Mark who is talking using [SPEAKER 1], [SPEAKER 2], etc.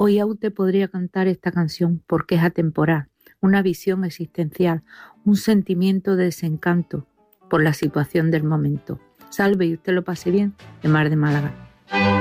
[SPEAKER 1] Hoy Aute podría cantar esta canción porque es atemporal, una visión existencial, un sentimiento de desencanto por la situación del momento. Salve y usted lo pase bien, de Mar de Málaga.